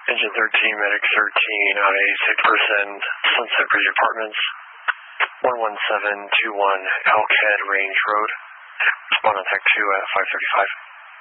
Engine 13, Medic 13, on a sick person, Sunset Bridge Apartments, 11721 Elkhead Range Road. Respond on Tech 2 at 5:35.